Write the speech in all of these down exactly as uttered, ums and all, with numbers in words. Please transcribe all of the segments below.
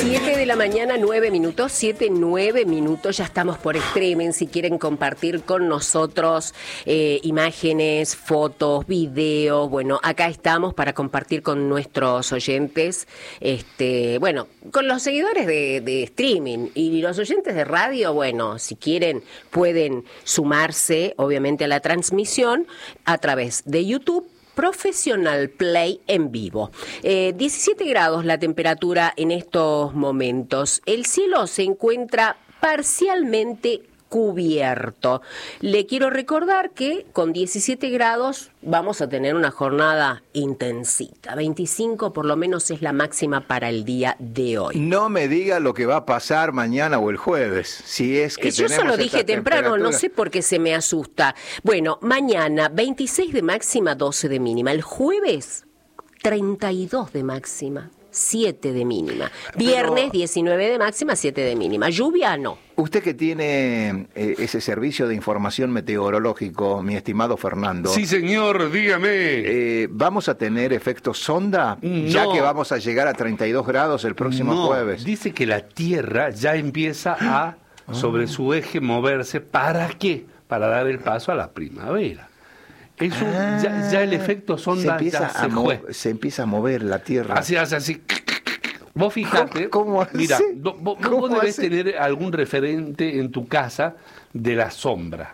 siete de la mañana, nueve minutos, siete, nueve minutos, ya estamos por streaming. Si quieren compartir con nosotros eh, imágenes, fotos, videos, bueno, acá estamos para compartir con nuestros oyentes, este, bueno, con los seguidores de, de streaming y los oyentes de radio, bueno, si quieren pueden sumarse, obviamente, a la transmisión a través de YouTube. Professional Play en vivo. Eh, diecisiete grados la temperatura en estos momentos. El cielo se encuentra parcialmente cubierto. Le quiero recordar que con diecisiete grados vamos a tener una jornada intensita. veinticinco por lo menos es la máxima para el día de hoy. No me diga lo que va a pasar mañana o el jueves, si es que Yo tenemos solo dije temprano, no sé por qué se me asusta. Bueno, mañana veintiséis de máxima, doce de mínima. El jueves treinta y dos de máxima, siete de mínima. Viernes Pero, diecinueve de máxima, siete de mínima. Lluvia no. Usted que tiene eh, ese servicio de información meteorológico, mi estimado Fernando. Sí, señor, dígame. Eh, ¿Vamos a tener efecto sonda? No. Ya que vamos a llegar a treinta y dos grados el próximo no, jueves. Dice que la Tierra ya empieza a, oh. sobre su eje, moverse. ¿Para qué? Para dar el paso a la primavera. Eso, ah, ya, ya el efecto sonda se empieza, ya a se, mo- se empieza a mover la Tierra. Así hace así. Vos fijate, ¿Cómo, cómo mira, hace? vos, vos ¿Cómo debes hace? tener algún referente en tu casa de la sombra.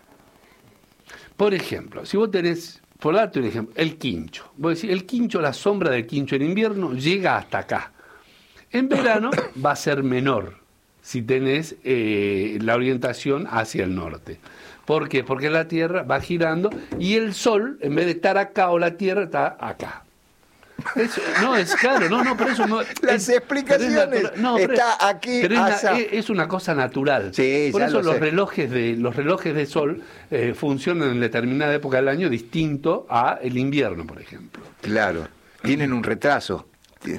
Por ejemplo, si vos tenés, por darte un ejemplo, el quincho. Vos decís, el quincho, la sombra del quincho en invierno llega hasta acá. En verano va a ser menor si tenés eh, la orientación hacia el norte. ¿Por qué? Porque la Tierra va girando y el Sol, en vez de estar acá o la Tierra, está acá. Eso, no, es claro, no, no, por eso no. Las es, explicaciones es no, está pero, aquí. Pero es, asa. una, es una cosa natural. Sí, por ya eso lo los sé. relojes de los relojes de sol eh, funcionan en determinada época del año distinto a el invierno, por ejemplo. Claro, tienen un retraso.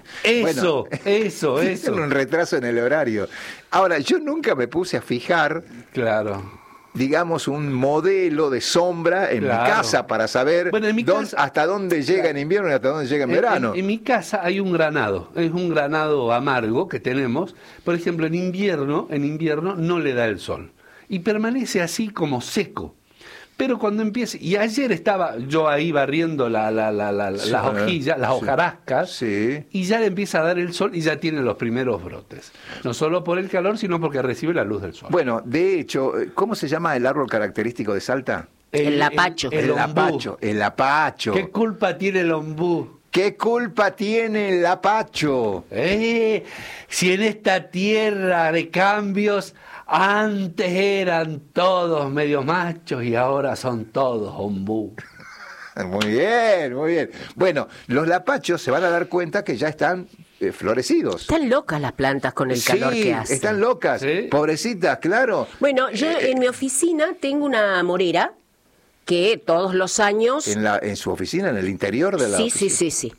Eso, bueno, eso, eso. Tienen un retraso en el horario. Ahora, yo nunca me puse a fijar. Claro. Digamos, un modelo de sombra en claro. mi casa para saber bueno, mi dónde, casa, hasta dónde llega claro. en invierno y hasta dónde llega en, en verano. En, en mi casa hay un granado, es un granado amargo que tenemos. Por ejemplo, en invierno, en invierno no le da el sol y permanece así como seco. Pero cuando empieza, y ayer estaba yo ahí barriendo la, la, la, la, sí, las hojillas, las sí, hojarascas, sí. y ya le empieza a dar el sol y ya tiene los primeros brotes. No solo por el calor, sino porque recibe la luz del sol. Bueno, de hecho, ¿cómo se llama el árbol característico de Salta? El, el lapacho. El, el, el lapacho. El lapacho. ¿Qué culpa tiene el ombú? ¿Qué culpa tiene el lapacho? Eh, si en esta tierra de cambios antes eran todos medios machos y ahora son todos ombú. Muy bien, muy bien. Bueno, los lapachos se van a dar cuenta que ya están eh, florecidos. Están locas las plantas con el sí, calor que hace. Están locas, ¿sí? Pobrecitas, claro. Bueno, yo eh, en mi oficina tengo una morera que todos los años... ¿En, la, en su oficina, en el interior de la sí, oficina? Sí, sí, sí, sí.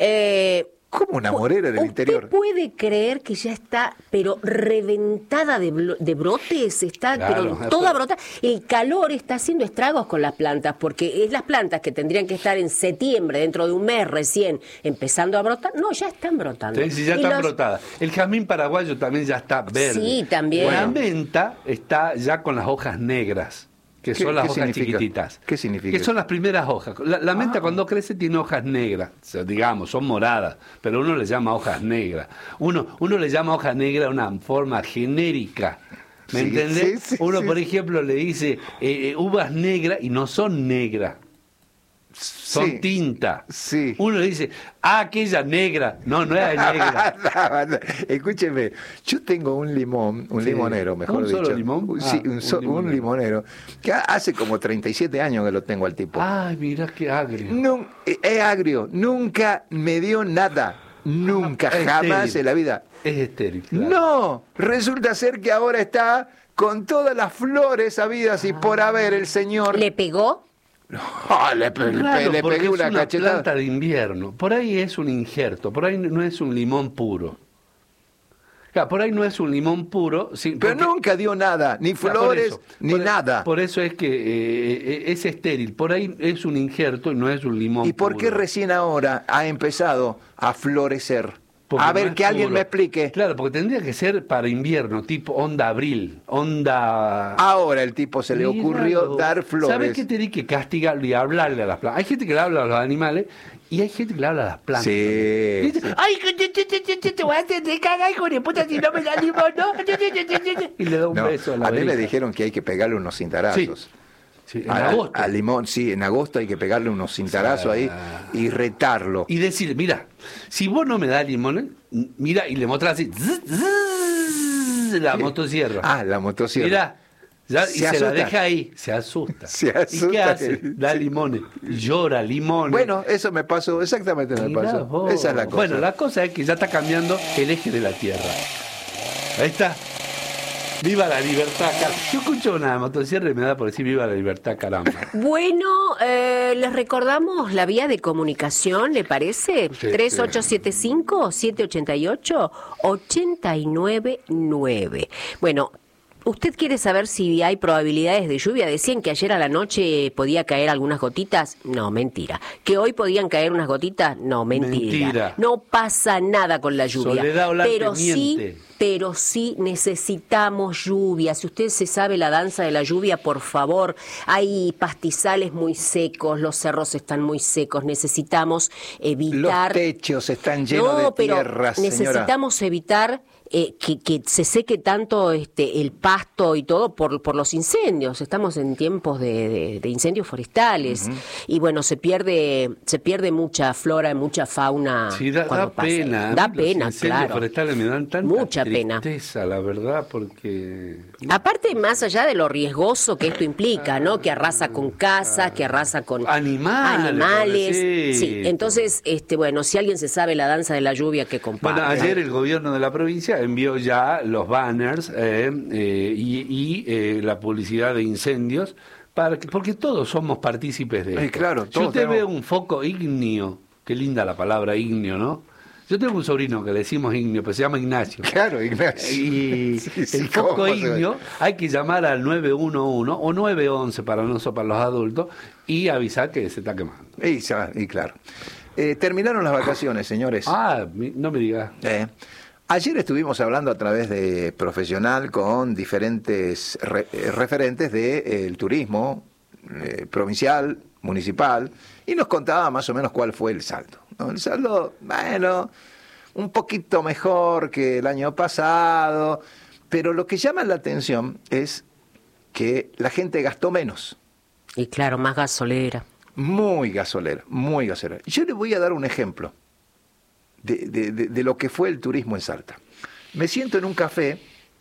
Eh, ¿Cómo una morera en el interior? ¿Usted puede creer que ya está, pero reventada de, blo- de brotes? Está, claro, pero toda brotada. El calor está haciendo estragos con las plantas, porque es las plantas que tendrían que estar en septiembre, dentro de un mes recién, empezando a brotar. No, ya están brotando. Sí, sí, ya y están los... brotadas. El jazmín paraguayo también ya está verde. Sí, también. La menta está ya con las hojas negras. Que ¿Qué, son las qué hojas significa? chiquititas. ¿Qué significa? Que son las primeras hojas. La, la menta ah. cuando crece tiene hojas negras, o sea, digamos, son moradas, pero uno le llama hojas negras. Uno, uno le llama hoja negra una forma genérica. ¿Me sí, entendés? Sí, sí, uno, sí. por ejemplo, le dice eh, eh, uvas negras y no son negras. Son sí, tinta. Sí. Uno le dice, ah, aquella negra. No, no es negra. no, no. Escúcheme, yo tengo un limón, un sí. limonero, mejor ¿Un dicho. ¿Un solo limón? Sí, ah, un, so, un, limonero. un limonero. Que hace como treinta y siete años que lo tengo al tipo. Ay, mirá qué agrio. No, es agrio. Nunca me dio nada. Nunca, es jamás estéril. en la vida. Es estéril. Claro. No, resulta ser que ahora está con todas las flores habidas y ah. por haber el señor. ¿Le pegó? No, le, pe claro, le pegué una, es una cachetada. planta de invierno. Por ahí es un injerto, por ahí no es un limón puro. Claro, por ahí no es un limón puro. Sí, pero porque... nunca dio nada, ni flores, eso, ni por, nada. Por eso es que eh, es estéril. Por ahí es un injerto y no es un limón ¿Y por puro. qué recién ahora ha empezado a florecer? Porque A ver, más que alguien chulo. me explique. Claro, porque tendría que ser para invierno, tipo onda abril, onda... Ahora el tipo se le ocurrió Míralo. dar flores. ¿Sabes qué tenés que castigarlo y hablarle a las plantas? Hay gente que le habla a los animales y hay gente que le habla a las plantas. Sí, Y dice, sí. ay, que te, te, te, te, te, te voy a hacer de cagar, hijo de puta, si no me da limón, ¿no? Y le da un No, beso a la a mí me verija. dijeron que hay que pegarle unos cintarazos. Sí, en A- agosto. Al limón, sí, en agosto hay que pegarle unos cintarazos ahí y retarlo. Y decirle, mira, si vos no me das limones, mira, y le mostrás así, zzz, zzz, la motosierra. Ah, la motosierra. Mira, ya, Se y se asusta. la deja ahí, se asusta. Se ¿Y qué asusta. hace? Da Sí. limones, llora limones. Bueno, eso me pasó, exactamente me Mirá pasó. vos. Esa es la cosa. Bueno, la cosa es que ya está cambiando el eje de la Tierra. Ahí está. Viva la libertad, caramba. Yo escucho una motosierra y me da por decir viva la libertad, caramba. Bueno, eh, les recordamos la vía de comunicación, ¿le parece? Sí, tres sí. ocho siete cinco, siete ocho ocho, ocho nueve nueve. Bueno, ¿usted quiere saber si hay probabilidades de lluvia? Decían que ayer a la noche podía caer algunas gotitas. No, mentira. ¿Que hoy podían caer unas gotitas? No, mentira. Mentira. No pasa nada con la lluvia. Soledad Olarte pero sí, miente. pero sí necesitamos lluvia. Si usted se sabe la danza de la lluvia, por favor, hay pastizales muy secos, los cerros están muy secos, necesitamos evitar... Los techos están llenos no, de pero tierra, señora. necesitamos evitar eh, que, que se seque tanto este el pasto y todo por, por los incendios. Estamos en tiempos de, de, de incendios forestales. Uh-huh. Y bueno, se pierde se pierde mucha flora y mucha fauna. Sí, da, da pena. Da Los pena, incendios claro. forestales me dan tanta Mucha pena. tristeza, la verdad, porque... Aparte, más allá de lo riesgoso que esto implica, ¿no? Que arrasa con casas, que arrasa con animales. animales. Pobrecito. Sí, entonces, este, bueno, si alguien se sabe la danza de la lluvia, que comparte. Bueno, ayer el gobierno de la provincia envió ya los banners eh, eh, y, y eh, la publicidad de incendios, para que, porque todos somos partícipes de esto. Eh, claro, si todos usted tenemos... ve un foco ígneo, qué linda la palabra ígneo, ¿no? Yo tengo un sobrino que le decimos ígneo, pero se llama Ignacio. Claro, Ignacio. Y Sí, sí, el foco ¿cómo se ígneo hay que llamar al nueve uno uno o nueve once para nosotros, para los adultos, y avisar que se está quemando. Y, ya, y claro. Eh, terminaron las vacaciones, señores. Ah, mi- no me digas. Eh, ayer estuvimos hablando a través de Profesional con diferentes re- eh, referentes del de, eh, turismo eh, provincial, municipal, y nos contaba más o menos cuál fue el saldo, ¿no? El saldo, bueno, un poquito mejor que el año pasado, pero lo que llama la atención es que la gente gastó menos. Y claro, más gasolera. Muy gasolera, muy gasolera. Yo le voy a dar un ejemplo de, de, de, de lo que fue el turismo en Salta. Me siento en un café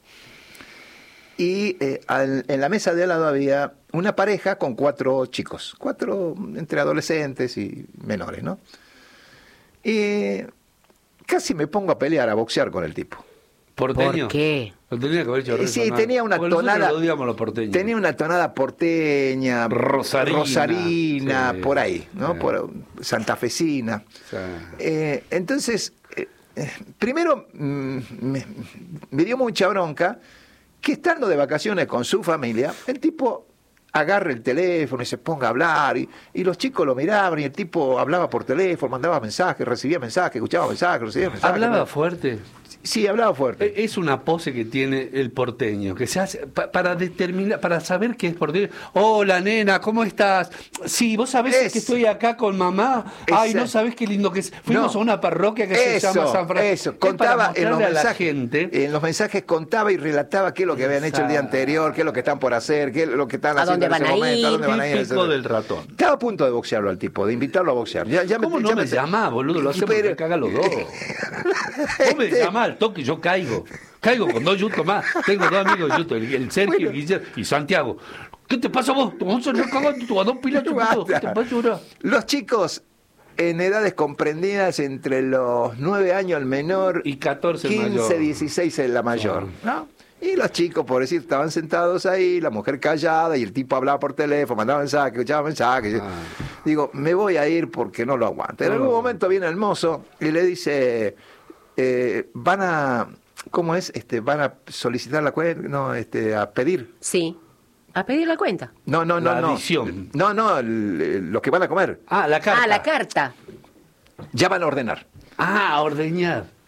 y eh, al, en la mesa de al lado había una pareja con cuatro chicos, cuatro entre adolescentes y menores, ¿no? Y casi me pongo a pelear, a boxear con el tipo. ¿Porteño? ¿Por qué? Lo tenía que haber hecho Eh, Sí, Renzo, tenía ¿no? una Porque nosotros tonada. lo odiamos los porteños. Tenía una tonada porteña, Rosarina. rosarina, Sí, por ahí, ¿no? sí. Por santafesina. O sea, Eh, entonces, eh, eh, primero mm, me, me dio mucha bronca que estando de vacaciones con su familia, el tipo agarre el teléfono y se ponga a hablar, y, y los chicos lo miraban, y el tipo hablaba por teléfono, mandaba mensajes, recibía mensajes, escuchaba mensajes, recibía mensajes. hablaba fuerte. Sí, hablaba fuerte. Eh, Es una pose que tiene el porteño, que se hace pa- para determinar, para saber que es porteño. Hola, nena, ¿cómo estás? Sí, vos sabés Es- que estoy acá con mamá. Ay, Esa- no sabés qué lindo que es. Fuimos No. a una parroquia que se Eso, llama San Francisco. eso, Es para contaba en los mostrarle a la mensajes, gente. en los mensajes contaba y relataba qué es lo que habían hecho el día Exacto. anterior, qué es lo que están por hacer, qué es lo que están ¿A haciendo dónde en ese van a momento, a ir? dónde van a ir, Típico etcétera. del ratón. Estaba a punto de boxearlo al tipo, de invitarlo a boxear. Ya, ya ¿Cómo no ya me llamás, boludo? Lo hacemos Pero- que caga los dos. Vos me Este- llamás al toque y yo caigo. Caigo con dos yutos más. Tengo dos amigos yutos, el, el Sergio, Bueno. el Guillermo y Santiago. ¿Qué te pasa vos? Te vamos a salir cagando, tú a dos pilas, chiquito. ¿Qué te pasa ahora? Los chicos en edades comprendidas entre los nueve años el menor Y catorce el quince, mayor. dieciséis el la mayor, ¿no? Y los chicos, por decir, estaban sentados ahí, la mujer callada y el tipo hablaba por teléfono, mandaba mensajes, escuchaba mensajes. Ah. Digo, me voy a ir porque no lo aguanto. En No algún lo momento viene el mozo y le dice, eh, van a, ¿cómo es? Este, van a solicitar la cuenta, no, este, a pedir. Sí. A pedir la cuenta. No, no, no, La no. adición. No, no, el- el- los que van a comer. Ah, la carta. Ah, la carta. Ya van a ordenar. Ah, a ordeñar.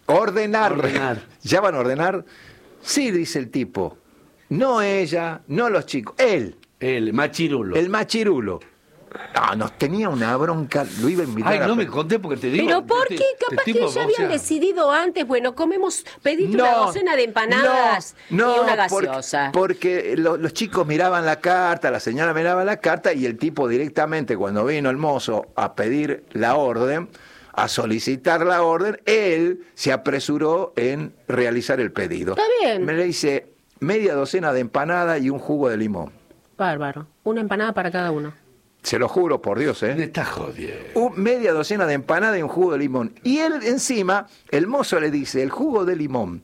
Ordenar. Ordenar. ¿Ya van a ordenar? Sí, dice el tipo. No ella, no los chicos, él. El machirulo. El machirulo. Ah, nos tenía una bronca, lo iba a invitar. Ay, a... no me conté porque te digo. Pero ¿por este- qué? este Capaz tipo, que o ya habían sea, decidido antes, bueno, comemos, pedite No, una docena de empanadas no, y una no, porque- gaseosa. Porque, lo- los chicos miraban la carta, la señora miraba la carta y el tipo directamente, cuando vino el mozo a pedir la orden, a solicitar la orden, él se apresuró en realizar el pedido. Está bien. Me le dice media docena de empanadas y un jugo de limón. Bárbaro. Una empanada para cada uno. Se lo juro por Dios, Me ¿eh? está jodiendo. Un- media docena de empanadas y un jugo de limón. Y él encima, el mozo le dice, el jugo de limón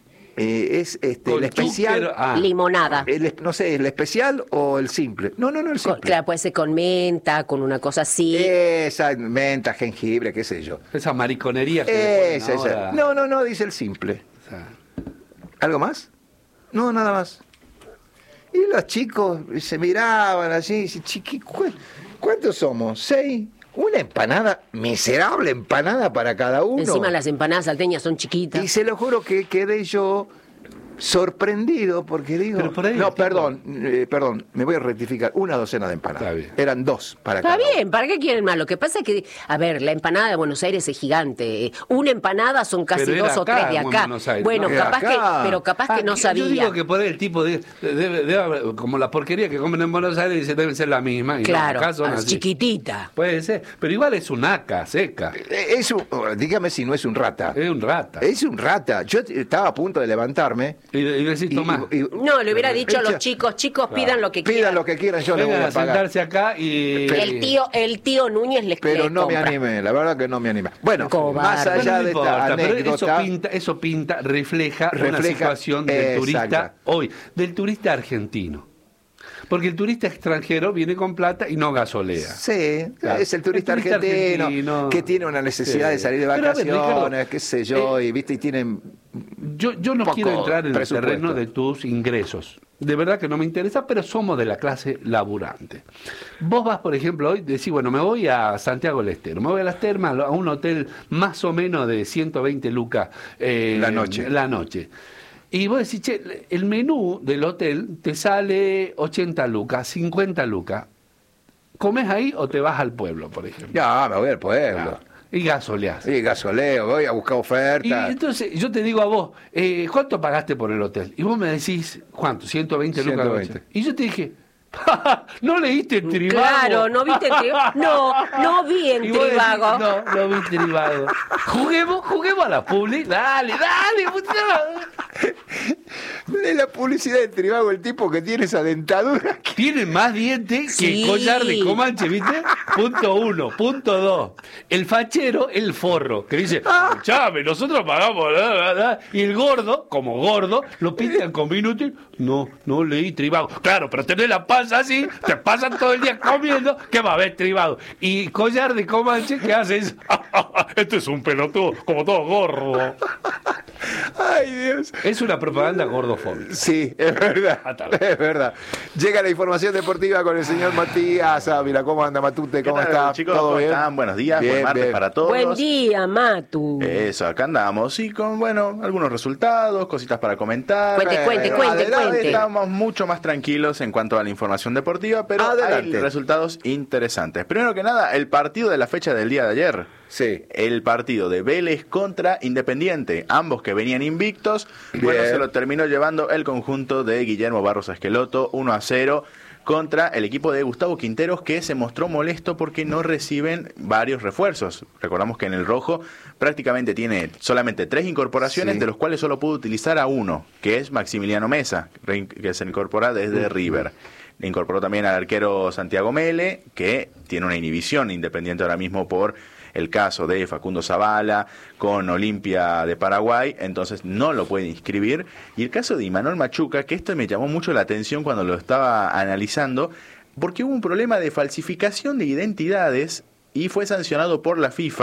eh, es este, Con el especial, azúcar, ah. Limonada. el es- no sé, el especial o el simple. No, no, no, el Con- simple. claro, puede ser con menta, con una cosa así. Esa, menta, jengibre, qué sé yo. Esa mariconería que le ponen Esa, esa. ahora. No, no, no, dice el simple. O sea, ¿Algo más? No, nada más. Y los chicos se miraban así, y dicen, "Chiqui, ¿cu- ¿cuántos somos? ¿Seis? Una empanada, miserable empanada para cada uno. Encima las empanadas salteñas son chiquitas. Y se lo juro que quedé yo sorprendido porque digo... Pero por ahí no, el tipo- perdón, eh, perdón, me voy a rectificar. Una docena de empanadas. Está bien. Eran dos para Está cada uno. bien, ¿para qué quieren más? Lo que pasa es que, a ver, la empanada de Buenos Aires es gigante. Una empanada son casi Pero era dos o acá, tres de en acá. Buenos Aires, Bueno, ¿no? Era capaz acá. que, pero capaz que Ah, no que- sabía. Yo digo que por ahí el tipo de, debe, debe haber- como la porquería que comen en Buenos Aires dice deben ser la misma. Y no, Claro, acá son ah, así. chiquitita. Puede ser, pero igual es un aca seca. Eh, Es un- dígame si no es un rata. Es un rata. Es un rata. Yo t- estaba a punto de levantarme. Y, y decís, y- tomá, y- y- No, le hubiera dicho a los Echa- chicos, chicos, pidan lo que pidan quieran. lo que quieran, yo les voy vengan a a pagar. sentarse acá y... El tío, el tío Núñez les Pero les no me compra. animé, la verdad que no me animé. Bueno, Cobarde. más Bueno, allá no de importa, esta pero eso anécdota, pinta, eso pinta, refleja, una Refleja, situación del turista exacta. hoy, del turista argentino. Porque el turista extranjero viene con plata y no gasolea. sí, Claro. es el turista, El turista argentino, argentino. que tiene una necesidad Sí. de salir de Pero a ver, vacaciones, Ricardo, qué sé yo, y viste, y tienen Yo, yo no poco quiero entrar en el presupuesto. terreno de tus ingresos. De verdad que no me interesa, pero somos de la clase laburante. Vos vas, por ejemplo, hoy, decís, bueno, me voy a Santiago del Estero, me voy a las termas, a un hotel más o menos de ciento veinte lucas eh, La noche. La noche. Y vos decís, che, el menú del hotel te sale ochenta lucas, cincuenta lucas. ¿Comes ahí o te vas al pueblo, por ejemplo? ya, me voy al pueblo. Claro. Y gasoleás. Sí, gasoleo, voy a buscar Y ofertas. entonces yo te digo a vos, eh, ¿cuánto pagaste por el hotel? Y vos me decís, ¿cuánto? ciento veinte lucas. ciento la veinte. noche. Y yo te dije, ¿no leíste en Trivago? Claro, no viste en Trivago. No, no vi en Y vos decís, Trivago. no, no vi en Trivago. Juguemos, juguemos a la publi. Dale, dale, puta. De la publicidad de Trivago, el tipo que tiene esa dentadura. que- Tiene más dientes que Sí. el collar de Comanche, ¿viste? Punto uno. Punto dos. El fachero, el forro, que dice, escuchame, nosotros pagamos, la, la, la". Y el gordo, como gordo, lo pintan con minutos. No, no leí Trivago. Claro, pero tenés la panza así, te pasan todo el día comiendo, ¿qué va a ver Trivago? Y collar de Comanche, ¿qué haces? Este es un pelotudo, como todo gordo. Ay, Dios. Es una propaganda gordofóbica. Sí, es verdad. Ah, está bien. Es verdad. Llega la información deportiva con el señor Matías Ávila. ¿Cómo anda, Matute? ¿Qué ¿Cómo tal, está? chicos? ¿Todo ¿Cómo bien? están? Buenos días, Bien, buen martes bien. para todos. Buen día, Matu. Eso, acá andamos y con, bueno, algunos resultados, cositas para comentar. Cuente, cuente, Eh, cuente, adelante, cuente. Estamos mucho más tranquilos en cuanto a la información deportiva, pero Adelante. hay resultados interesantes. Primero que nada, el partido de la fecha del día de ayer. Sí. El partido de Vélez contra Independiente, ambos que venían invictos, bueno, Bien. se lo terminó llevando el conjunto de Guillermo Barros Esqueloto, uno a cero, contra el equipo de Gustavo Quinteros, que se mostró molesto porque no reciben varios refuerzos. Recordamos que en el rojo prácticamente tiene solamente tres incorporaciones, Sí. de los cuales solo pudo utilizar a uno, que es Maximiliano Mesa, rein- que se incorpora desde River. Le incorporó también al arquero Santiago Mele, que tiene una inhibición Independiente ahora mismo por el caso de Facundo Zavala con Olimpia de Paraguay, entonces no lo puede inscribir. Y el caso de Imanol Machuca, que esto me llamó mucho la atención cuando lo estaba analizando, porque hubo un problema de falsificación de identidades y fue sancionado por la FIFA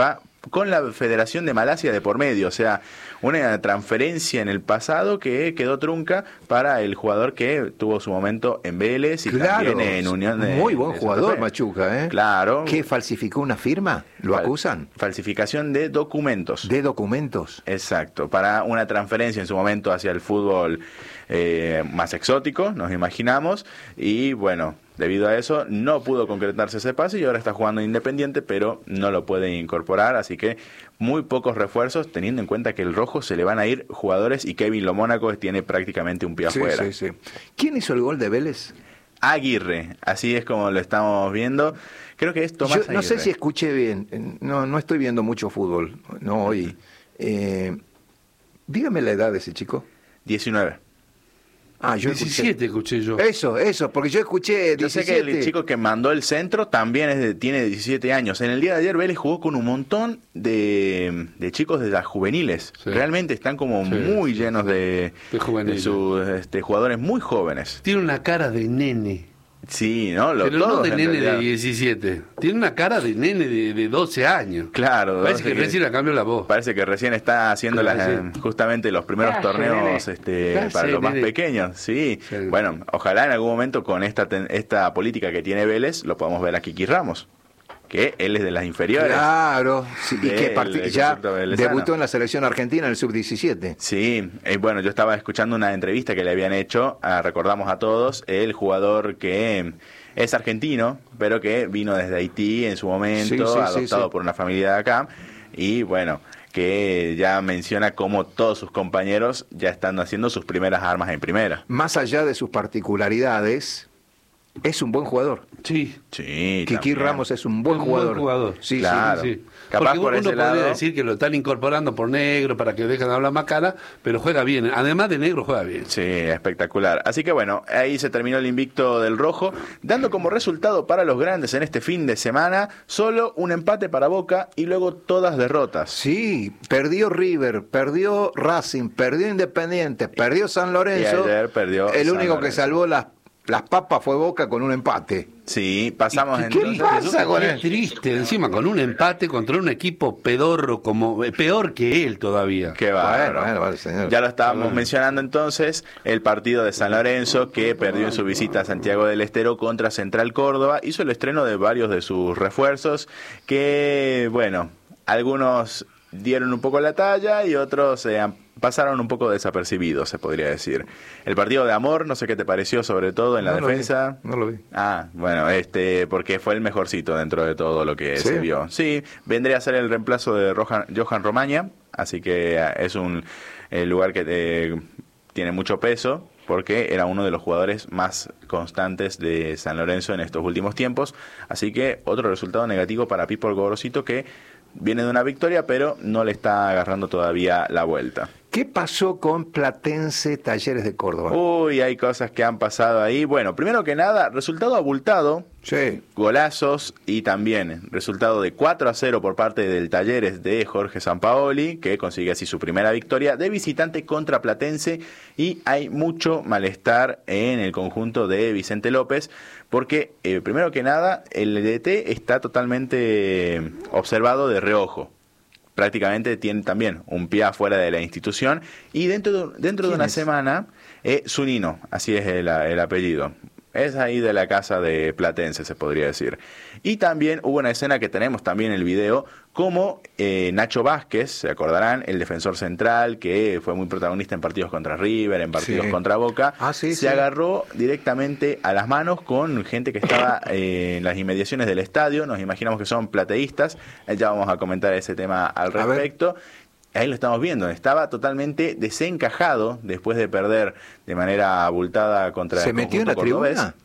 con la Federación de Malasia de por medio, o sea, una transferencia en el pasado que quedó trunca para el jugador que tuvo su momento en Vélez y claro, también en Unión de muy buen de jugador Machuca, ¿eh? Claro. ¿Qué falsificó una firma? ¿Lo Fal- acusan? Falsificación de documentos. De documentos. Exacto, para una transferencia en su momento hacia el fútbol eh, más exótico, nos imaginamos, y bueno, debido a eso no pudo concretarse ese pase y ahora está jugando Independiente, pero no lo puede incorporar, así que muy pocos refuerzos, teniendo en cuenta que el rojo se le van a ir jugadores y Kevin Lo Mónaco tiene prácticamente un pie Sí, afuera. sí, sí. ¿Quién hizo el gol de Vélez? Aguirre, así es como lo estamos viendo. Creo que es Tomás Yo no sé Aguirre. si escuché bien, no, no estoy viendo mucho fútbol, no hoy. Eh, dígame la edad de ese chico. diecinueve. Ah, yo diecisiete escuché yo. Eso, eso, porque yo escuché Yo sé diecisiete. que el chico que mandó el centro también es de- tiene diecisiete años. En el día de ayer Vélez jugó con un montón de, de chicos de las juveniles. Sí. Realmente están como Sí, muy sí, llenos sí. de, De juveniles. de sus este, jugadores muy jóvenes. Tiene una cara de nene. Sí, ¿no? Lo, Pero no todos, de en nene realidad. de diecisiete. Tiene una cara de nene de, de doce años. Claro. Parece doce que recién le cambió la voz. Parece que recién está haciendo Claro, las, sí. eh, justamente los primeros Claro, torneos nene. este, Claro, para sí, los más nene. pequeños. Sí. Sí. Bueno, ojalá en algún momento con esta ten- esta política que tiene Vélez lo podamos ver a Kiki Ramos, que él es de las inferiores. Claro, sí, y del que parti- ya concepto velezano. debutó en la selección argentina en el sub diecisiete. Sí, eh, bueno, yo estaba escuchando una entrevista que le habían hecho, ah, recordamos a todos, el jugador que es argentino, pero que vino desde Haití en su momento, Sí, sí, sí, adoptado sí. por una familia de acá, y bueno, que ya menciona cómo todos sus compañeros ya están haciendo sus primeras armas en primera. Más allá de sus particularidades, es un buen jugador. Sí. Sí, Kiki también. Ramos es un buen Un jugador. buen jugador. Sí, Claro. sí. Sí. Capaz Porque por uno ese podría lado- decir que lo están incorporando por negro para que dejen de hablar más cara, pero juega bien. Además de negro, juega bien. Sí, espectacular. Así que bueno, ahí se terminó el invicto del rojo, dando como resultado para los grandes en este fin de semana solo un empate para Boca y luego todas derrotas. Sí, perdió River, perdió Racing, perdió Independiente, perdió San Lorenzo. Y ayer perdió El San único que Lorenzo. salvó las, las papas fue Boca con un empate. Sí, pasamos ¿Y qué entonces. pasa con Qué él? triste, encima con un empate contra un equipo pedorro, como eh, peor que él todavía. Qué bárbaro. Bueno, bueno, vale, señor. Ya lo estábamos Bueno. mencionando entonces, el partido de San Lorenzo que perdió en su visita a Santiago del Estero contra Central Córdoba, hizo el estreno de varios de sus refuerzos que, bueno, algunos dieron un poco la talla y otros eh, pasaron un poco desapercibidos, se podría decir. El partido de Amor, no sé qué te pareció, sobre todo en la No lo vi, defensa. no lo vi. Ah, bueno, este, porque fue el mejorcito dentro de todo lo que ¿Sí? se vio. Sí, vendría a ser el reemplazo de Rohan- Johan Romaña, así que eh, es un eh, lugar que eh, tiene mucho peso, porque era uno de los jugadores más constantes de San Lorenzo en estos últimos tiempos. Así que otro resultado negativo para Pipo Gorosito, que viene de una victoria, pero no le está agarrando todavía la vuelta. ¿Qué pasó con Platense Talleres de Córdoba? Uy, hay cosas que han pasado ahí. Bueno, primero que nada, resultado abultado, Sí. golazos y también resultado de cuatro a cero por parte del Talleres de Jorge Sampaoli, que consigue así su primera victoria de visitante contra Platense, y hay mucho malestar en el conjunto de Vicente López porque eh, primero que nada el D T está totalmente eh, observado de reojo. Prácticamente tiene también un pie afuera de la institución y dentro de, dentro de ¿Quién una es? semana eh, Zunino, así es el, el apellido. Es ahí de la casa de Platense, se podría decir. Y también hubo una escena que tenemos también en el video, como eh, Nacho Vázquez, se acordarán, el defensor central, que fue muy protagonista en partidos contra River, en partidos Sí. contra Boca, Ah, sí, se sí. agarró directamente a las manos con gente que estaba eh, en las inmediaciones del estadio. Nos imaginamos que son plateístas. Eh, Ya vamos a comentar ese tema al A ver. respecto. Ahí lo estamos viendo, estaba totalmente desencajado después de perder de manera abultada contra ¿Se el metió en la conjunto cordobés. tribuna?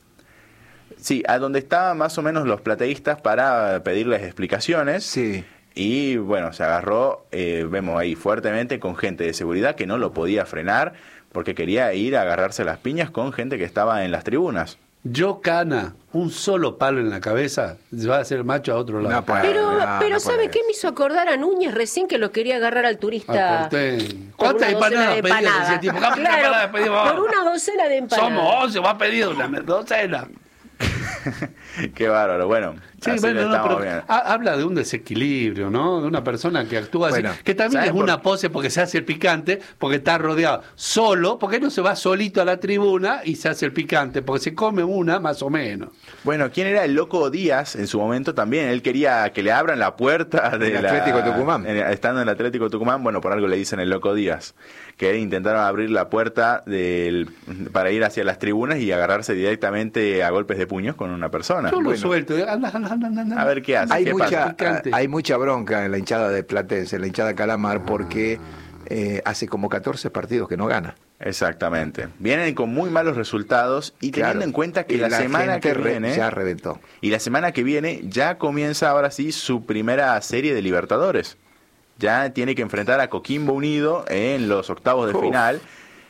Sí, a donde estaban más o menos los plateístas para pedirles explicaciones. Sí. Y bueno, se agarró, eh, vemos ahí fuertemente con gente de seguridad que no lo podía frenar porque quería ir a agarrarse las piñas con gente que estaba en las tribunas. Yo Cana, un solo palo en la cabeza, va a ser macho a otro lado. No, pues. Pero, Ah, pero no ¿sabe puede. qué me hizo acordar a Núñez recién que lo quería agarrar al turista? Al porteño. por ¿Cuántas una docena empanadas de pedías empanadas? ese tiempo? ¿Cuántas Claro, empanadas pedimos? por una docena de empanadas. Somos once, va a pedir una docena. Qué bárbaro. Bueno, sí, así bueno, lo no, estamos pero viendo. ha- habla de un desequilibrio, ¿no? De una persona que actúa así, Bueno, que también es ¿sabes por una qué? pose porque se hace el picante, porque está rodeado solo, porque no se va solito a la tribuna y se hace el picante, porque se come una más o menos. Bueno, ¿quién era el Loco Díaz en su momento también? Él quería que le abran la puerta del Atlético Tucumán. estando en el Atlético Tucumán, bueno, por algo le dicen el Loco Díaz, que intentaron abrir la puerta del, para ir hacia las tribunas y agarrarse directamente a golpes de puños con una persona. Yo lo Bueno. suelto, anda, anda, anda, anda, anda. A ver qué hace. Hay ¿Qué mucha, pasa? Picante. hay mucha bronca en la hinchada de Platense, en la hinchada Calamar, porque eh, hace como catorce partidos que no gana. Exactamente. Vienen con muy malos resultados y teniendo Claro. en cuenta que Y la, la semana gente que re- viene ya reventó. y la semana que viene ya comienza ahora sí su primera serie de Libertadores. Ya tiene que enfrentar a Coquimbo Unido en los octavos de Uf. final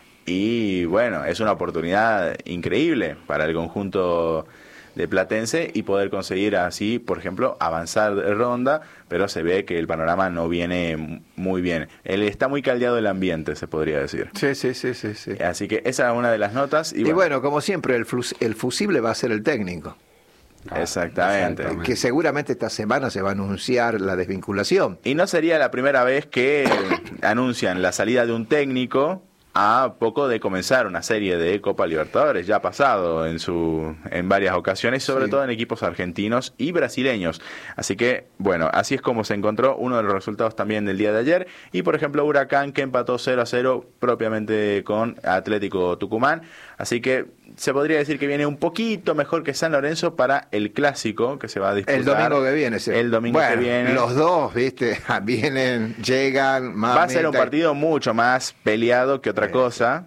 y bueno, es una oportunidad increíble para el conjunto de Platense y poder conseguir así, por ejemplo, avanzar de ronda, pero se ve que el panorama no viene muy bien. Él está muy caldeado el ambiente, se podría decir. Sí, sí, sí, sí. sí. Así que esa es una de las notas. Y, Y bueno, bueno, como siempre, el, flus- el fusible va a ser el técnico, Ah, exactamente. que seguramente esta semana se va a anunciar la desvinculación. Y no sería la primera vez que anuncian la salida de un técnico a poco de comenzar una serie de Copa Libertadores. Ya ha pasado en su en varias ocasiones, sobre Sí. todo en equipos argentinos y brasileños. Así que, bueno, así es como se encontró uno de los resultados también del día de ayer. Y, por ejemplo, Huracán, que empató cero a cero propiamente con Atlético Tucumán. Así que se podría decir que viene un poquito mejor que San Lorenzo para el clásico que se va a disputar. El domingo que viene. sí. El domingo Bueno, que viene. Los dos, viste, vienen, llegan, más Va a ser un meta- partido mucho más peleado que otra Sí. cosa.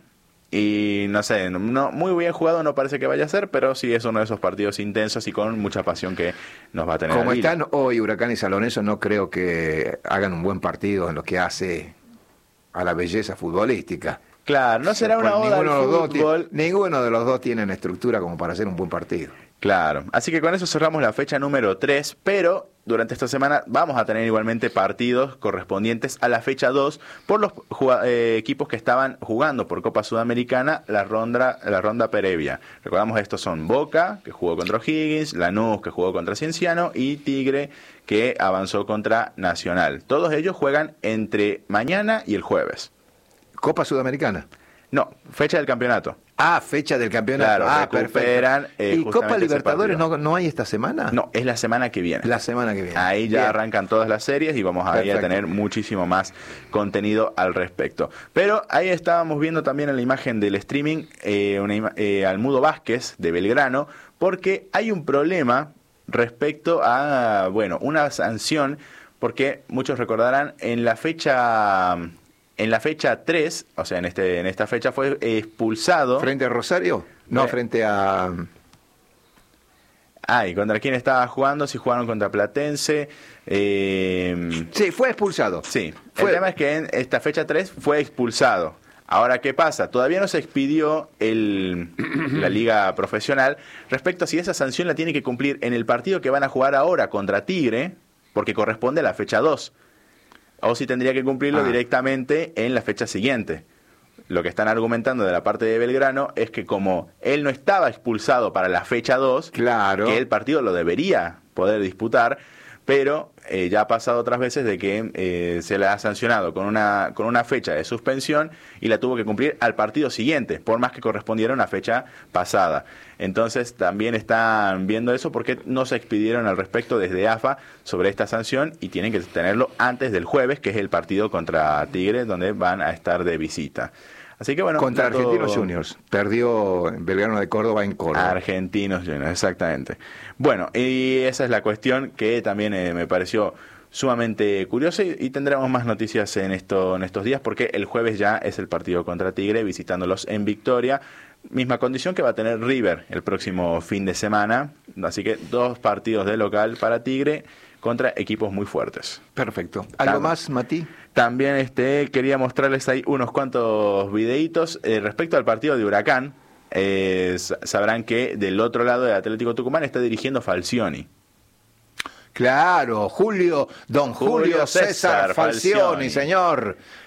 Y no sé, no, muy bien jugado no parece que vaya a ser, pero sí es uno de esos partidos intensos y con mucha pasión que nos va a tener. Como al hilo. están hoy Huracán y San Lorenzo, no creo que hagan un buen partido en lo que hace a la belleza futbolística. Claro, no será una Pues oda al ninguno, de los dos fútbol. tiene, ninguno de los dos tienen estructura como para hacer un buen partido. Claro, así que con eso cerramos la fecha número tres, pero durante esta semana vamos a tener igualmente partidos correspondientes a la fecha dos por los juga- eh, equipos que estaban jugando por Copa Sudamericana la ronda, la ronda previa. Recordamos estos son Boca, que jugó contra O'Higgins, Lanús, que jugó contra Cienciano, y Tigre, que avanzó contra Nacional. Todos ellos juegan entre mañana y el jueves. Copa Sudamericana. No, fecha del campeonato. Ah, fecha del campeonato. Claro, ah, recuperan, perfecto. eh, ¿Y justamente Copa ese Libertadores partido. no, no hay esta semana? No, es la semana que viene. La semana que viene. Ahí ya Bien. arrancan todas las series y vamos a, ir a Perfecto. tener muchísimo más contenido al respecto. Pero ahí estábamos viendo también en la imagen del streaming eh, una ima- eh, al Mudo Vázquez de Belgrano, porque hay un problema respecto a, bueno, una sanción, porque muchos recordarán en la fecha... En la fecha tres, o sea, en este en esta fecha fue expulsado. ¿Frente a Rosario? No, Eh. frente a... Ah, ¿y contra quién estaba jugando? Si jugaron contra Platense. Eh, Sí, fue expulsado. sí, Fue- el tema es que en esta fecha tres fue expulsado. Ahora, ¿qué pasa? Todavía no se expidió el, la liga profesional respecto a si esa sanción la tiene que cumplir en el partido que van a jugar ahora contra Tigre, porque corresponde a la fecha dos. O si tendría que cumplirlo Ah. directamente en la fecha siguiente. Lo que están argumentando de la parte de Belgrano es que como él no estaba expulsado para la fecha dos, Claro. que el partido lo debería poder disputar, pero eh, ya ha pasado otras veces de que eh, se le ha sancionado con una, con una fecha de suspensión y la tuvo que cumplir al partido siguiente, por más que correspondiera a una fecha pasada. Entonces también están viendo eso porque no se expidieron al respecto desde A F A sobre esta sanción y tienen que tenerlo antes del jueves, que es el partido contra Tigre, donde van a estar de visita. Así que bueno, Contra dato- Argentinos Juniors. Perdió Belgrano de Córdoba en Córdoba. Argentinos Juniors, exactamente. Bueno, y esa es la cuestión que también eh, me pareció sumamente curiosa y, y tendremos más noticias en, esto, en estos días porque el jueves ya es el partido contra Tigre visitándolos en Victoria. Misma condición que va a tener River el próximo fin de semana. Así que dos partidos de local para Tigre contra equipos muy fuertes. Perfecto. ¿Algo Tam- más, Mati? También este, quería mostrarles ahí unos cuantos videitos eh, respecto al partido de Huracán. Eh, s- sabrán que del otro lado del Atlético Tucumán está dirigiendo Falcioni. Claro, Julio, don Julio, Julio César, César Falcioni, Falcioni. señor.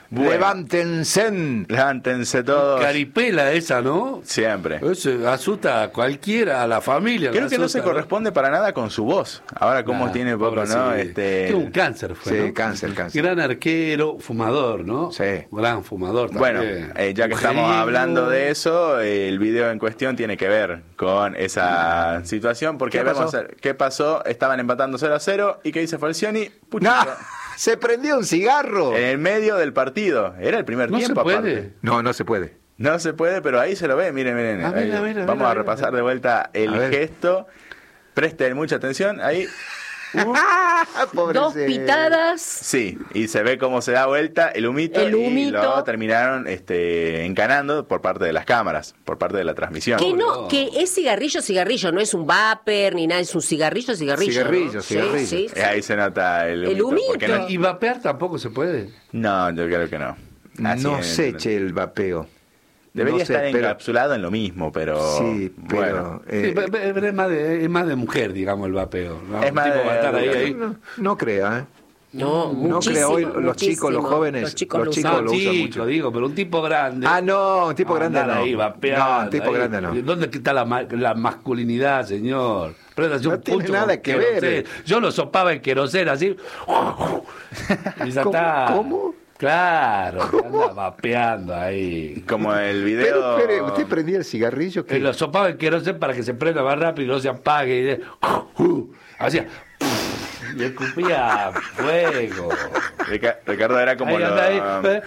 Bueno. Levántense. Levántense todos. Caripela esa, ¿no? Siempre. Eso asusta a cualquiera, a la familia. Creo la que no asusta, se corresponde para nada con su voz. Ahora como Nah, tiene poco, pobre, ¿no? sí. Este, Que un cáncer fue, Sí, ¿no? cáncer, cáncer. Gran arquero, fumador, ¿no? Sí. Gran fumador Bueno, también. eh, ya que estamos Mujeriego. hablando de eso, eh, el video en cuestión tiene que ver con esa situación, porque ¿Qué vemos pasó? a- qué pasó, estaban empatando cero a cero, y ¿qué dice Falcioni? Puchito, ¡No! Se prendió un cigarro. en el medio del partido, era el primer No se tiempo puede. aparte. No, no se puede. No se puede, pero ahí se lo ve, miren, miren. Ah, ahí. mira, mira, Vamos mira, a mira. repasar de vuelta el A ver. gesto, presten mucha atención, ahí... Uh, Pobre Dos ese- pitadas. Sí, y se ve cómo se da vuelta el humito, El y humito. lo terminaron este, encanando por parte de las cámaras, por parte de la transmisión. Que no, no. que es cigarrillo, cigarrillo, no es un vapor ni nada, es un cigarrillo, cigarrillo. Cigarrillo, ¿no? cigarrillo. Sí, sí, sí. Eh, Ahí se nota el El humito. porque no, ¿Y vapear tampoco se puede? no, yo creo que no. Así No en- se eche el vapeo. Debería No sé, estar pero- encapsulado en lo mismo, pero Sí, pero... bueno. eh, Sí, pe- pe- pero es, más de, es más de mujer, digamos, el vapeo. ¿no? Es Un más tipo de- va a estar ahí, ahí. no, no crea, ¿eh? No, No muchísimo, crea hoy los chicos, los muchísimo. jóvenes, Los chicos los lo chicos usan. No, lo usan chico, mucho. digo, pero un tipo grande. Ah, no, un tipo grande Andar no. ahí, vapeando, No, un tipo ahí. grande no. ¿Dónde está la, ma- la masculinidad, señor? Préndase No un tiene pucho nada con que ver. queroseno. Yo lo sopaba en queroseno así. Y ya ¿Cómo? está. ¿Cómo? Claro, que anda vapeando ahí. Como el Pero, video... espere, ¿usted prendía el cigarrillo? Que que lo sopaba en queroseno para que se prenda más rápido y no se apague. Y de- hacía. Y escupía fuego. Rica- Ricardo era como Ahí lo- anda ahí. ¿eh?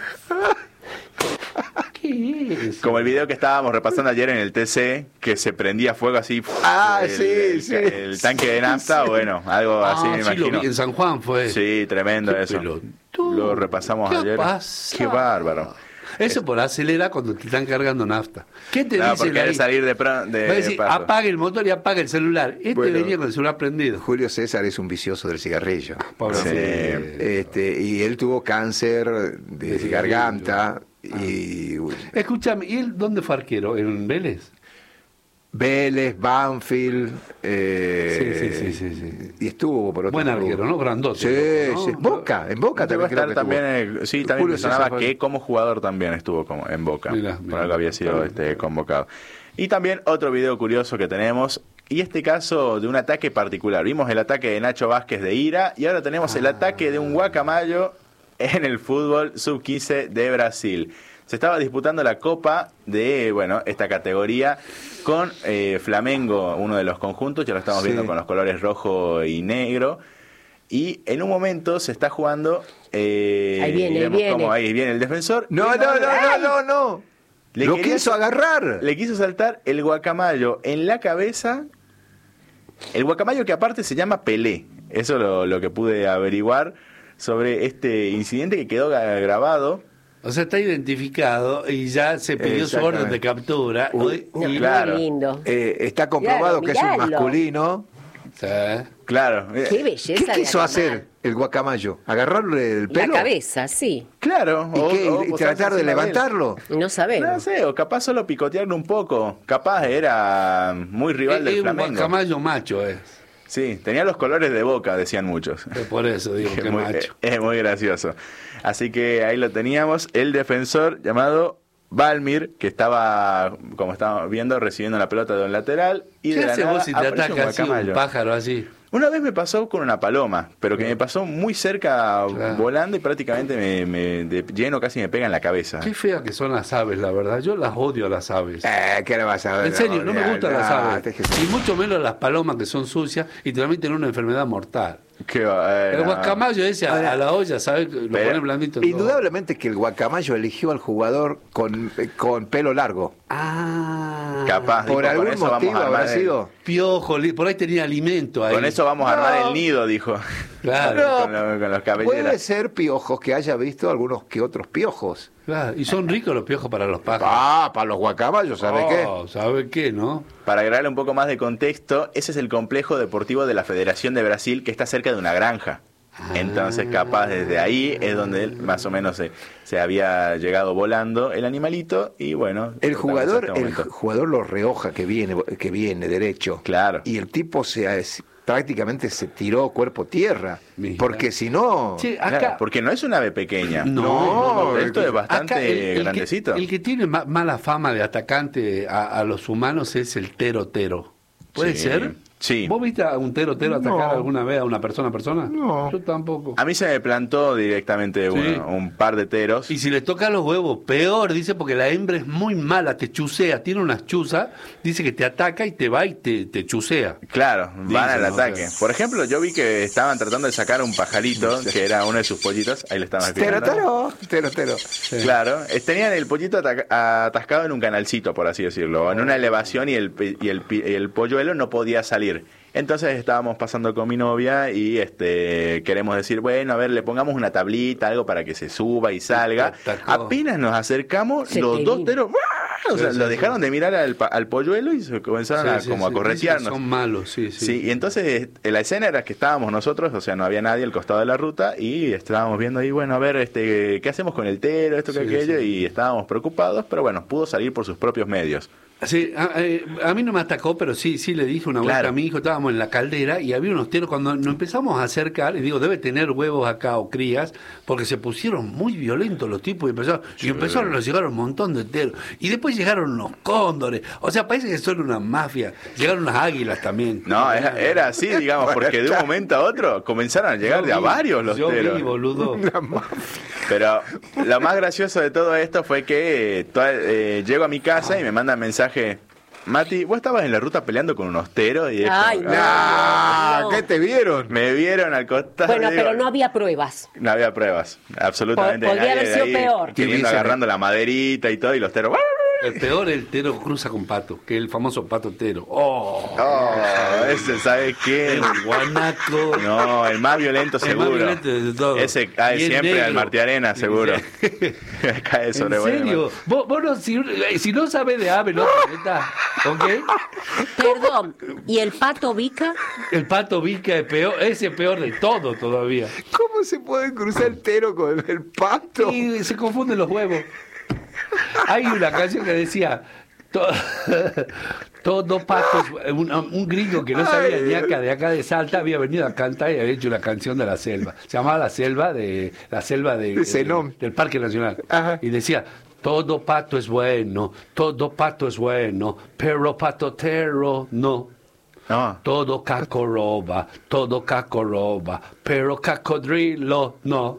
¿Qué es? como el video que estábamos repasando ayer en el T C, que se prendía fuego así. Ah, el, sí, el- sí. el tanque de nafta, bueno, algo así Ah, me sí, lo imagino. vi, en San Juan fue. Sí, tremendo Qué eso. pelotudo. Lo repasamos ¿Qué ayer. pasa? Qué bárbaro. Eso por acelerar cuando te están cargando nafta. ¿Qué te No, dice porque quiere salir de, pro- de Va a decir, paso. apague el motor y apague el celular. Este Bueno. venía con el celular prendido. Julio César es un vicioso del cigarrillo. Pobre Sí. hombre. Este, y él tuvo cáncer de, De garganta y uy, Escúchame, ¿y él dónde fue arquero? ¿En Vélez? Vélez, Banfield, eh, Sí, sí, sí, sí, sí. y estuvo por otro Buen arquero, ¿no? Grandote. Sí, loco, sí. ¿no? Boca, en Boca Llegó a también creo estar que también, estuvo. eh, sí, también Julio me sonaba César fue- que como jugador también estuvo como en Boca. Mirá, por mirá. algo había sido este, convocado. Y también otro video curioso que tenemos, y este caso de un ataque particular. Vimos el ataque de Nacho Vázquez de Ira, y ahora tenemos el ataque de un guacamayo en el fútbol sub quince de Brasil. Se estaba disputando la Copa de, bueno, esta categoría con eh, Flamengo, uno de los conjuntos, ya lo estamos Sí. viendo con los colores rojo y negro. Y en un momento se está jugando. Eh, Ahí viene, y ahí vemos viene. cómo ahí viene el defensor. No, Y no, no, no, no, no. Le Lo quería quiso sa- agarrar. Le quiso saltar el guacamayo en la cabeza. El guacamayo que aparte se llama Pelé. Eso lo, lo que pude averiguar sobre este incidente que quedó gra- grabado. O sea, está identificado y ya se pidió su Exactamente. orden de captura. Uy, y- No, claro. muy lindo. Eh, está comprobado Miralo, que es un miralo. masculino. Sí. Claro. eh, Qué belleza. ¿Qué de quiso animal. hacer el guacamayo? ¿Agarrarle el La pelo? cabeza, sí. Claro. ¿Y, o- qué? o ¿Y posarse tratar de encima él. levantarlo? No sabemos. No sé, o capaz solo picotearlo un poco. Capaz era muy rival Es del un Flamengo. guacamayo macho, es. Sí, tenía los colores de Boca, decían muchos. Es por eso digo que Es muy, macho. es muy gracioso. Así que ahí lo teníamos, el defensor llamado Balmir, que estaba, como estábamos viendo, recibiendo la pelota de un lateral. Y ¿Qué de la hace nada vos si te aparece un ataca así un guacamayo. pájaro así? Una vez me pasó con una paloma, pero que me pasó muy cerca Claro. volando y prácticamente me, me- de lleno casi me pega en la cabeza. Qué feas que son las aves, la verdad. Yo las odio a las aves. Eh, ¿Qué le vas a ver? En serio, no me gustan las Ah, aves. déjese. Y mucho menos las palomas que son sucias y también tienen una enfermedad mortal. Qué va- eh, El no. guacamayo ese a, Ahora, a la olla, ¿sabes? Lo pero- ponen blandito. en todo. Indudablemente que el guacamayo eligió al jugador con, eh, con pelo largo. Ah. Capaz, Por dijo, con algún eso vamos motivo a armar habrá el- sido. Piojo, li- por ahí tenía alimento ahí. Con eso vamos a armar No. el nido, dijo. Claro, No, con, lo- con los Puede cabelleras. ser piojos que haya visto algunos que otros piojos. claro. Y son ricos los piojos para los pájaros. Ah, para los guacamayos, ¿sabe qué? Oh, ¿sabe qué, no? Para agregarle un poco más de contexto, ese es el complejo deportivo de la Federación de Brasil que está cerca de una granja. Entonces, capaz desde ahí es donde él más o menos se, se había llegado volando el animalito y bueno. El estamos jugador, en este el momento. jugador lo rehoja que viene, que viene derecho. Claro. Y el tipo se es- prácticamente se tiró cuerpo tierra. Mira. Porque si no... Che, acá, Claro, porque no es un ave pequeña. No, no, no, esto es bastante acá el- el que- grandecito. El que, tiene ma- mala fama de atacante a, a los humanos es el tero tero. ¿Puede Sí, ser? sí. ¿Vos viste a un tero tero atacar No. alguna vez a una persona a persona? No. Yo tampoco. A mí se me plantó directamente Sí. uno- un par de teros. Y si le toca los huevos, peor, dice, porque la hembra es muy mala, te chusea, tiene unas chuzas, dice que te ataca y te va y te, te chusea. Claro, van Dicen, al ¿no? ataque. O sea, Por ejemplo, yo vi que estaban tratando de sacar un pajarito, que era uno de sus pollitos. Ahí le estaban Tero, explicando. tero, tero, tero. Claro, eh, tenían el pollito ataca- atascado en un canalcito, por así decirlo, en una elevación y el, pe- y el, pi- el polluelo no podía salir. Entonces estábamos pasando con mi novia y este queremos decir, bueno, a ver, le pongamos una tablita, algo para que se suba y salga. te atacó. Apenas nos acercamos, Se los te dos vino. teros, ¡ah! o sea, Sí, sí, lo sí. dejaron de mirar al, pa- al polluelo y se comenzaron a, Sí, sí, como sí, a corretearnos. dicen que son malos, sí, sí. Sí, y entonces eh, la escena era que estábamos nosotros, o sea, no había nadie al costado de la ruta y estábamos viendo ahí, bueno, a ver, este, ¿qué hacemos con el tero, esto, que Sí, aquello? sí. Y estábamos preocupados, pero bueno, pudo salir por sus propios medios. Sí, a, eh, a mí no me atacó, pero sí, sí le dije una vuelta Claro. a mi hijo, estábamos en la caldera y había unos teros, cuando nos empezamos a acercar, y digo, debe tener huevos acá o crías, porque se pusieron muy violentos los tipos y empezaron, y empezaron a llegar un montón de teros. Y después llegaron los cóndores, o sea, parece que son una mafia, llegaron unas águilas también. No, era, era así, digamos, porque de un momento a otro comenzaron a llegar Yo de a vi, varios los yo teros. vi, boludo. Pero lo más gracioso de todo esto fue que eh, toda- eh, llego a mi casa y me mandan mensaje, Mati, vos estabas en la ruta peleando con unos teros y es Ay, como, no. Ah, No. ¿qué te vieron? me vieron al costado. Bueno, digo, pero no había pruebas. no había pruebas, absolutamente. Po- podría nadie haber de sido ahí peor. Queriendo Hubiese- agarrando la maderita y todo y los teros. El peor, el tero cruza con pato, que es el famoso pato tero. ¡Oh! Oh, ese, ¿sabes qué? El guanaco. No, el más violento El seguro. más violento de todos. Ese cae Y el siempre negro. al Martiarena, seguro. cae sobre ¿En bueno, serio? Vos, vos no, si, eh, si no sabes de ave, no está, ¿ok? Perdón, ¿y el pato Vica? El pato Vica es peor, ese es peor de todo todavía. ¿Cómo se puede cruzar el tero con el pato? Y se confunden los huevos. Hay una canción que decía to- todos dos patos, un, un gringo que no sabía Ay. ni acá de acá de Salta había venido a cantar y había hecho una canción de la selva. Se llamaba La Selva de la selva de, De Zenón. del Parque Nacional. Ajá. Y decía todo pato es bueno, todo pato es bueno, pero patotero no. No. Todo caco roba, todo caco roba, pero cacodrilo no.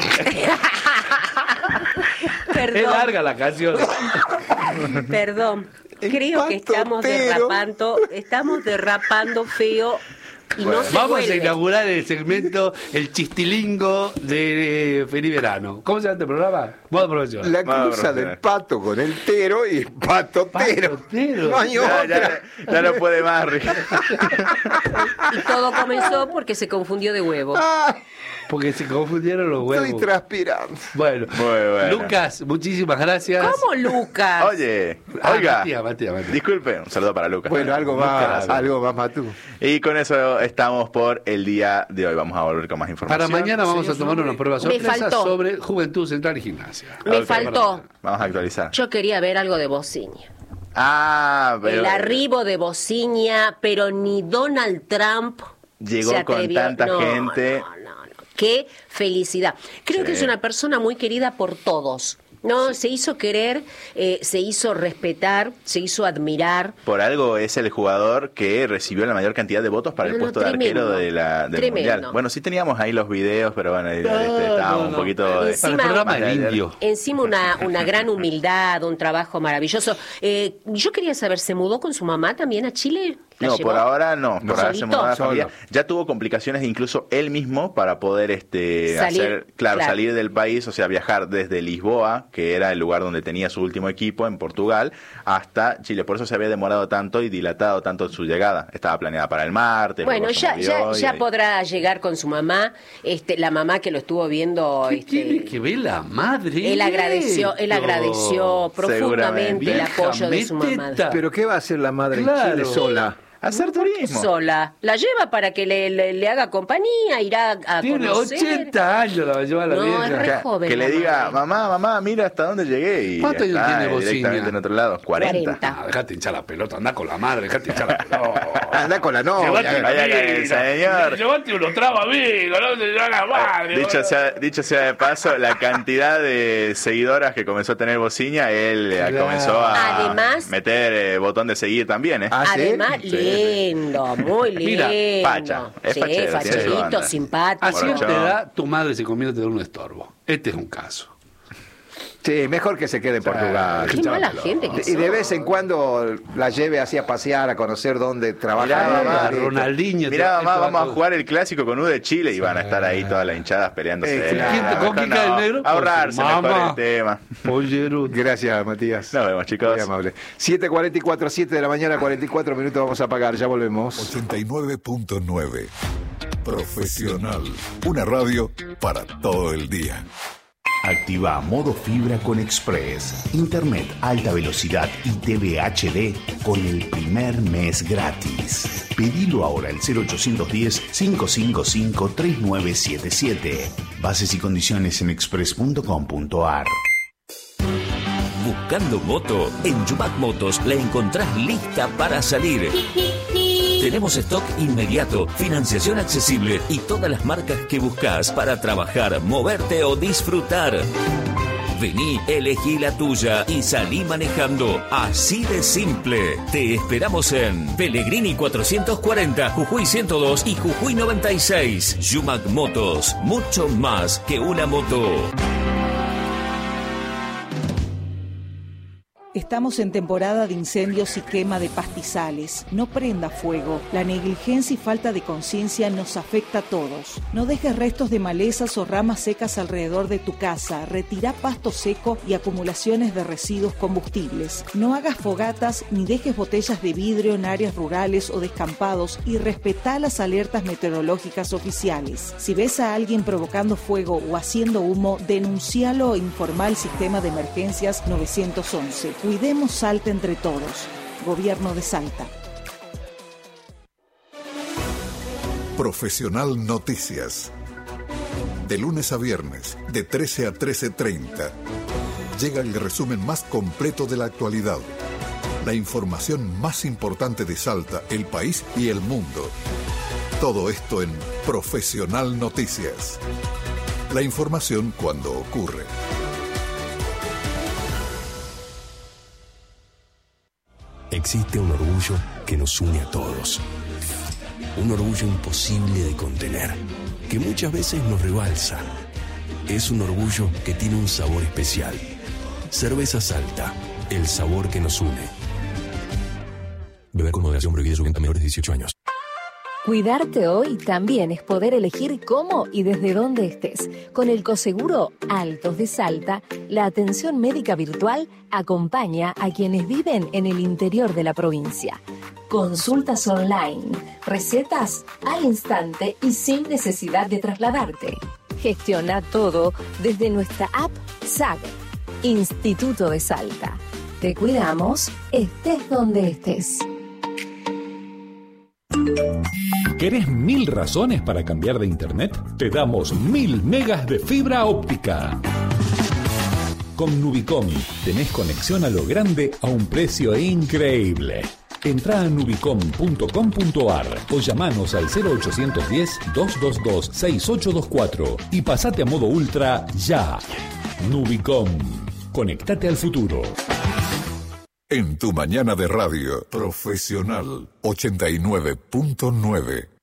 Es Perdón, larga la canción. perdón. El Creo que estamos patotero. derrapando, estamos derrapando feo y no se Vamos vuelve. a inaugurar el segmento El Chistilingo de Feliz Verano. ¿Cómo se llama este programa? Modo profesional. La Vamos a cruza profesional. del pato con el tero y el patotero. Patotero. No hay Ya, otra. ya, ya no puede más, Rick. Y todo comenzó porque se confundió de huevo. Ay, Porque se confundieron los huevos. estoy transpirando. Bueno, Muy bueno. Lucas, muchísimas gracias. ¿Cómo, Lucas? Oye, Ah, oiga. Matías, Matías, Matías. Disculpe, un saludo para Lucas. Bueno, algo más, Nunca- algo más, Matú. Y con eso estamos por el día de hoy. Vamos a volver con más información. Para mañana vamos a Señor tomar una prueba Me sorpresa faltó. sobre Juventud Central y Gimnasia. Me Ok, faltó. Vamos a actualizar. Yo quería ver algo de Bociña. Ah, pero El arribo de Bociña, pero ni Donald Trump Llegó se con atrevió. tanta No, gente. No, no, no. Qué felicidad. Creo Sí. que es una persona muy querida por todos. No, se hizo querer, eh, se hizo respetar, se hizo admirar. por algo es el jugador que recibió la mayor cantidad de votos para el No, no, puesto de tremendo. arquero de la, del Tremendo. Mundial. Bueno, sí teníamos ahí los videos, pero bueno, este, No, estábamos no, un no. poquito... Para de- el Encima- programa Más de del ayer. indio. Encima una, una gran humildad, un trabajo maravilloso. Eh, yo quería saber, ¿se mudó con su mamá también a Chile? ¿La No, llevó? por ahora no, por ahora se ¿Solito? mudó a la familia. Solo. Ya tuvo complicaciones incluso él mismo para poder este Salir, hacer, claro, claro. salir del país, o sea, viajar desde Lisboa, que era el lugar donde tenía su último equipo en Portugal, hasta Chile. Por eso se había demorado tanto y dilatado tanto su llegada. Estaba planeada para el martes. Bueno, luego se ya, movió ya, y ya ahí- podrá llegar con su mamá, este, la mamá que lo estuvo viendo. ¿Qué este, tiene que ver la madre? Él agradeció, él Esto? agradeció profundamente Seguramente. el apoyo de su Vieja mamá. meteta. ¿Pero qué va a hacer la madre Claro. en Chile sola? Hacer turismo. Sola. La lleva para que le, le, le haga compañía, irá a Tiene conocer. ochenta años, la va a llevar la No, vieja. es re Que, joven. que la le diga, madre. mamá, mamá, mira hasta dónde llegué. Y ¿Cuántos años está, tiene Bociña? directamente en otro lado. cuarenta. cuarenta. Ah, dejate hinchar la pelota, anda con la madre, dejate hinchar la pelota. Anda con la novia. Llevate Vaya una que el amiga. señor. Llevate unos tragos amigos, no se lleva la madre. Dicho boludo. sea, dicho sea de paso, la cantidad de seguidoras que comenzó a tener Bociña, él eh, Claro. comenzó a Además- meter eh, botón de seguir también, ¿eh? Ah, ¿sí? Además, Sí. lindo, muy lindo. Mira, facha, es sí, fachero, tiene su fachito, onda. simpático. A cierta Borrachón. edad, tu madre se convierte en un estorbo. Este es un caso. Sí, mejor que se quede en Portugal. Qué Hinchar la mala pelota. gente que Y de son. vez en cuando la lleve así a pasear, a conocer dónde trabaja. Mirá, ella, mamá, listo. Ronaldinho. Mirá, te- mamá, esto va vamos a todo. jugar el clásico con U de Chile y van a estar ahí todas las hinchadas peleándose. Eh, claro. ¿Quién te- con quién cae el negro? Ahorrarse Con su mejor mamá. el tema. Pollerudo. Gracias, Matías. Nos vemos, chicos. Muy amable. siete cuarenta y cuatro, siete de la mañana, cuarenta y cuatro minutos vamos a pagar. Ya volvemos. ochenta y nueve punto nueve. Profesional. Una radio para todo el día. Activa modo fibra con Express. Internet alta velocidad y T V H D con el primer mes gratis. Pedilo ahora al cero ochocientos diez, cinco cinco cinco, tres nueve siete siete. Bases y condiciones en express punto com punto a r. Buscando moto, en Yumac Motos la encontrás lista para salir. Tenemos stock inmediato, financiación accesible y todas las marcas que buscas para trabajar, moverte o disfrutar. Vení, elegí la tuya y salí manejando. Así de simple. Te esperamos en Pellegrini cuatrocientos cuarenta, Jujuy ciento dos y Jujuy noventa y seis. Yumac Motos, mucho más que una moto. Estamos en temporada de incendios y quema de pastizales. No prenda fuego. La negligencia y falta de conciencia nos afecta a todos. No dejes restos de malezas o ramas secas alrededor de tu casa. Retira pasto seco y acumulaciones de residuos combustibles. No hagas fogatas ni dejes botellas de vidrio en áreas rurales o descampados y respetá las alertas meteorológicas oficiales. Si ves a alguien provocando fuego o haciendo humo, denuncialo e informa al sistema de emergencias nueve once. Cuidemos Salta entre todos. Gobierno de Salta. Profesional Noticias. De lunes a viernes, de trece a trece treinta. Llega el resumen más completo de la actualidad. La información más importante de Salta, el país y el mundo. Todo esto en Profesional Noticias. La información cuando ocurre. Existe un orgullo que nos une a todos. Un orgullo imposible de contener, que muchas veces nos rebalsa. Es un orgullo que tiene un sabor especial. Cerveza Salta, el sabor que nos une. Beber con moderación, prohibida su venta a menores de dieciocho años. Cuidarte hoy también es poder elegir cómo y desde dónde estés. Con el Coseguro Altos de Salta, la atención médica virtual acompaña a quienes viven en el interior de la provincia. Consultas online, recetas al instante y sin necesidad de trasladarte. Gestiona todo desde nuestra app S A G, Instituto de Salta. Te cuidamos, estés donde estés. ¿Querés mil razones para cambiar de internet? Te damos mil megas de fibra óptica. Con Nubicom tenés conexión a lo grande a un precio increíble. Entrá a nubicom punto com punto a r o llamanos al cero ochocientos diez, doscientos veintidós, sesenta y ocho veinticuatro y pasate a modo ultra ya. Nubicom. Conectate al futuro. En tu mañana de radio, Profesional ochenta y nueve punto nueve.